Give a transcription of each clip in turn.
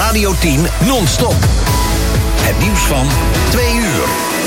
Radio 10 non-stop. Het nieuws van 2 uur.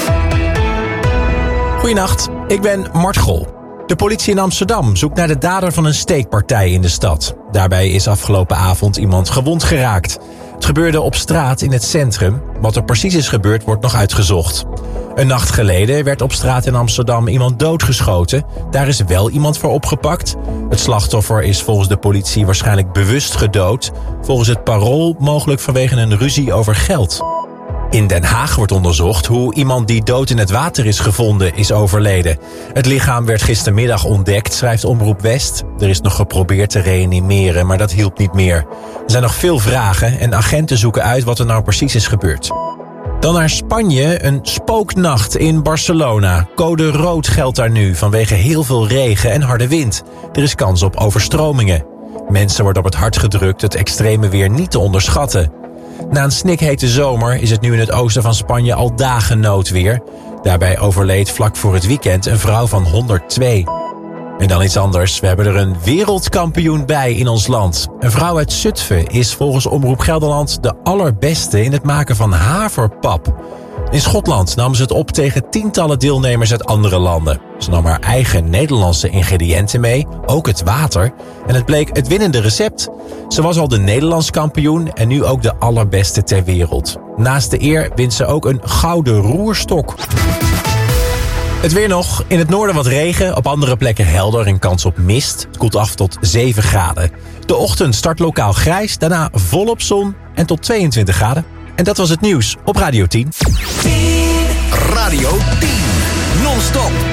Goedenacht, ik ben Mart Gol. De politie in Amsterdam zoekt naar de dader van een steekpartij in de stad. Daarbij is afgelopen avond iemand gewond geraakt. Het gebeurde op straat in het centrum. Wat er precies is gebeurd wordt nog uitgezocht. Een nacht geleden werd op straat in Amsterdam iemand doodgeschoten. Daar is wel iemand voor opgepakt. Het slachtoffer is volgens de politie waarschijnlijk bewust gedood. Volgens het Parool mogelijk vanwege een ruzie over geld. In Den Haag wordt onderzocht hoe iemand die dood in het water is gevonden is overleden. Het lichaam werd gistermiddag ontdekt, schrijft Omroep West. Er is nog geprobeerd te reanimeren, maar dat hielp niet meer. Er zijn nog veel vragen en agenten zoeken uit wat er nou precies is gebeurd. Dan naar Spanje, een spooknacht in Barcelona. Code rood geldt daar nu vanwege heel veel regen en harde wind. Er is kans op overstromingen. Mensen worden op het hart gedrukt het extreme weer niet te onderschatten. Na een snikhete zomer is het nu in het oosten van Spanje al dagen noodweer. Daarbij overleed vlak voor het weekend een vrouw van 102. En dan iets anders. We hebben er een wereldkampioen bij in ons land. Een vrouw uit Zutphen is volgens Omroep Gelderland de allerbeste in het maken van haverpap. In Schotland nam ze het op tegen tientallen deelnemers uit andere landen. Ze nam haar eigen Nederlandse ingrediënten mee, ook het water. En het bleek het winnende recept. Ze was al de Nederlands kampioen en nu ook de allerbeste ter wereld. Naast de eer wint ze ook een gouden roerstok. Het weer nog. In het noorden wat regen, op andere plekken helder en kans op mist. Het koelt af tot 7 graden. De ochtend start lokaal grijs, daarna volop zon en tot 22 graden. En dat was het nieuws op Radio 10. Radio 10 non-stop.